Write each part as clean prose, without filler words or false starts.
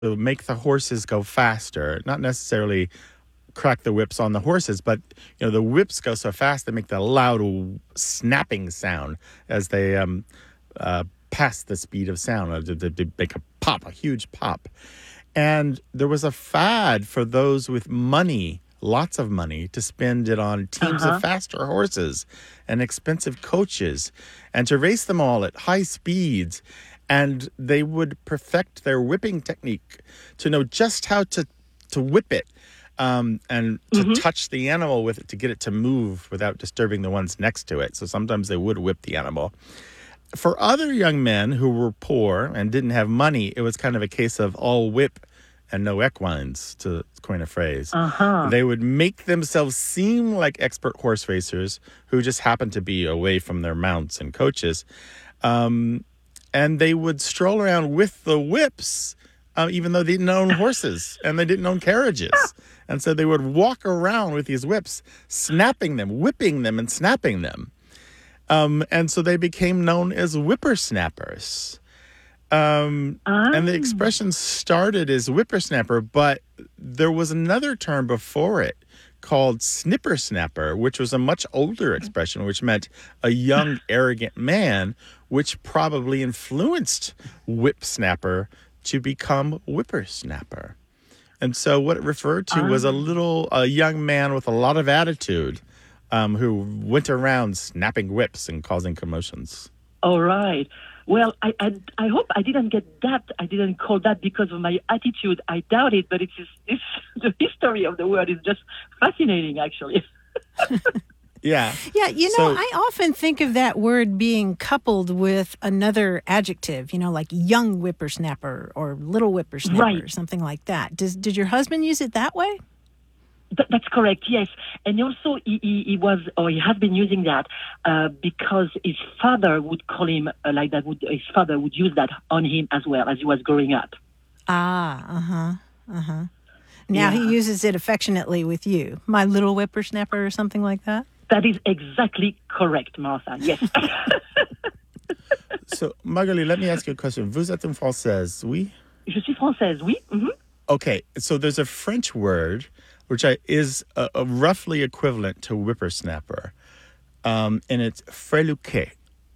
to make the horses go faster, not necessarily crack the whips on the horses, but the whips go so fast they make the loud snapping sound as they pass the speed of sound. They make a pop, a huge pop. And there was a fad for those with money, lots of money, to spend it on teams of faster horses and expensive coaches and to race them all at high speeds. And they would perfect their whipping technique to know just how to whip it and to touch the animal with it to get it to move without disturbing the ones next to it. So sometimes they would whip the animal. For other young men who were poor and didn't have money, it was kind of a case of all whip and no equines, to coin a phrase. They would make themselves seem like expert horse racers who just happened to be away from their mounts and coaches. And they would stroll around with the whips, even though they didn't own horses and they didn't own carriages. And so they would walk around with these whips, snapping them, whipping them, and snapping them. And so they became known as whippersnappers. And the expression started as whippersnapper, but there was another term before it called snippersnapper, which was a much older expression, which meant a young, arrogant man, which probably influenced whipsnapper to become whippersnapper. And so what it referred to was a young man with a lot of attitude who went around snapping whips and causing commotions. All right. Well, I hope I didn't get that. I didn't call that because of my attitude. I doubt it, but it's the history of the word is just fascinating, actually. Yeah. Yeah, I often think of that word being coupled with another adjective, like young whippersnapper or little whippersnapper, or something like that. Did your husband use it that way? That's correct, yes. And also he has been using that because his father would call him like that. His father would use that on him as well as he was growing up. Now he uses it affectionately with you. My little whippersnapper or something like that? That is exactly correct, Martha, yes. So, Magali, let me ask you a question. Vous êtes une Française, oui? Je suis française, oui. Mm-hmm. Okay, so there's a French word which is roughly equivalent to whippersnapper, and it's freluquet,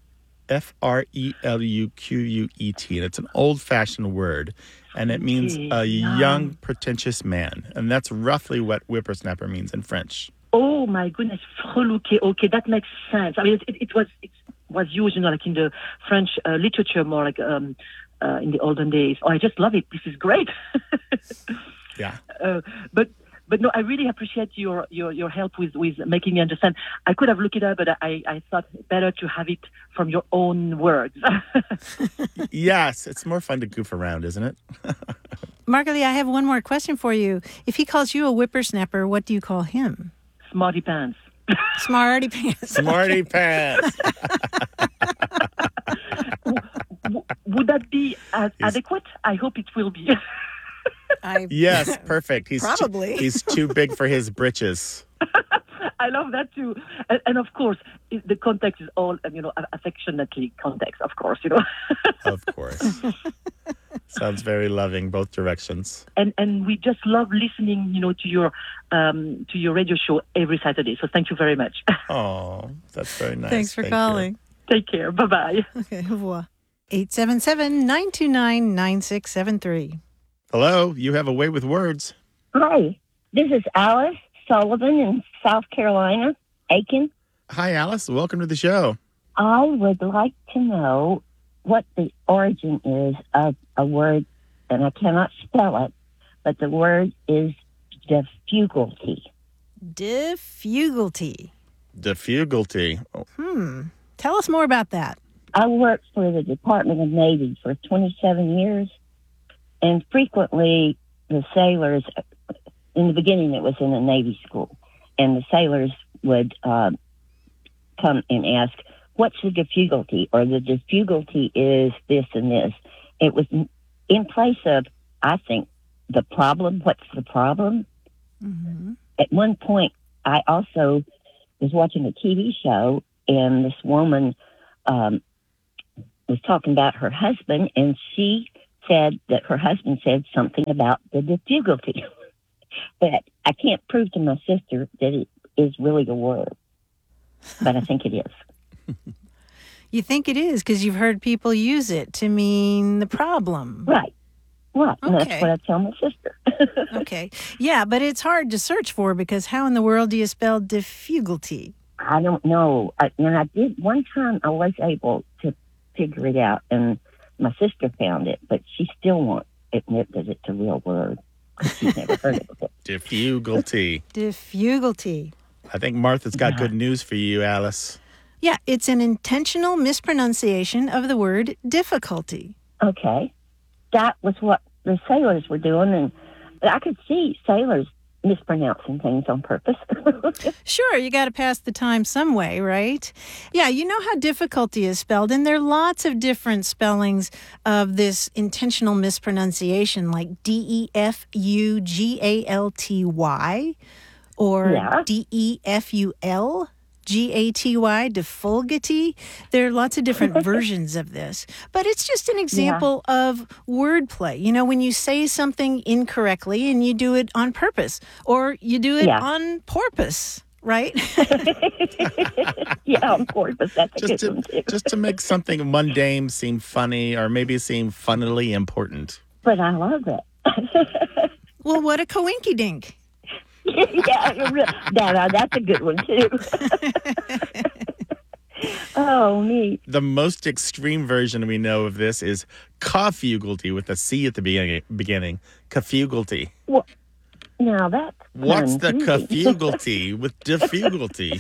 Freluquet, and it's an old-fashioned word, and it means a young, pretentious man, and that's roughly what whippersnapper means in French. Oh my goodness, freluquet. Okay, that makes sense. I mean, it was used, like in the French literature, more like in the olden days. Oh, I just love it. This is great. Yeah. But no, I really appreciate your help with making me understand. I could have looked it up, but I thought better to have it from your own words. Yes, it's more fun to goof around, isn't it? Margali, I have one more question for you. If he calls you a whippersnapper, what do you call him? Smarty pants. Smarty pants. Smarty pants. Would that be adequate? I hope it will be. Yes, perfect. Probably. He's too big for his britches. I love that too. And of course, the context is all, affectionately context, of course, Of course. Sounds very loving, both directions. And we just love listening, to your radio show every Saturday. So thank you very much. Oh, that's very nice. Thanks for calling. Take care. Bye-bye. Okay, au revoir. 877-929-9673. Hello, you have a way with words. Hi, this is Alice Sullivan in South Carolina, Aiken. Hi, Alice. Welcome to the show. I would like to know what the origin is of a word, and I cannot spell it, but the word is defugalty. Defugalty. Defugalty. Tell us more about that. I worked for the Department of Navy for 27 years, and frequently the sailors, in the beginning it was in a Navy school, and the sailors would come and ask, what's the defugalty? Or the defugalty is this and this. It was in place of, I think, the problem. What's the problem? Mm-hmm. At one point, I also was watching a TV show, and this woman was talking about her husband, and she said that her husband said something about the difficulty. But I can't prove to my sister that it is really a word. But I think it is. You think it is because you've heard people use it to mean the problem. Right. Right. And Okay. that's what I tell my sister. Okay. Yeah, but it's hard to search for because how in the world do you spell difficulty? I don't know. And I did one time, I was able to figure it out, and my sister found it, but she still won't admit that it's a real word. She's never heard it before. Difficulty. Difficulty. I think Martha's got good news for you, Alice. Yeah, it's an intentional mispronunciation of the word difficulty. Okay. That was what the sailors were doing, and I could see sailors mispronouncing things on purpose. Sure, you got to pass the time some way, right? Yeah, you know how difficulty is spelled, and there are lots of different spellings of this intentional mispronunciation, like Defugalty or Yeah. Defulgaty, defulgaty. There are lots of different versions of this, but it's just an example of wordplay. You know, when you say something incorrectly and you do it on purpose, or you do it on porpoise, right? Yeah, on purpose. That's a good one, too. Just to make something mundane seem funny or maybe seem funnily important. But I love it. Well, what a coinky-dink. That's a good one, too. Oh, neat. The most extreme version we know of this is Cafugalty with a C at the beginning. Cafugalty. Well, now that's What's the confusing. Cafugalty with difficulty?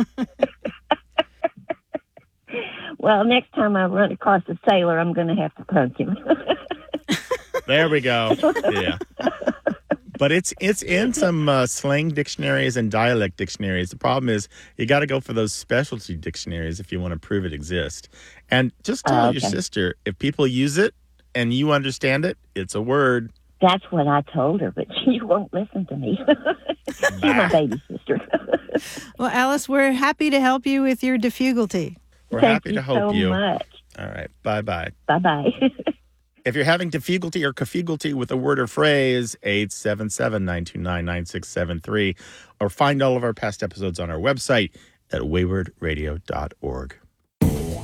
Well, next time I run across a sailor, I'm going to have to poke him. There we go. Yeah. But it's in some slang dictionaries and dialect dictionaries. The problem is you got to go for those specialty dictionaries if you want to prove it exists. And just tell your sister, if people use it and you understand it, it's a word. That's what I told her, but she won't listen to me. She's my baby sister. Well, Alice, we're happy to help you with your difficulty. We're Thank happy you to help so you. much. All right. Bye-bye. Bye-bye. If you're having difficulty or cafugalty with a word or phrase, 877-929-9673, or find all of our past episodes on our website at waywardradio.org.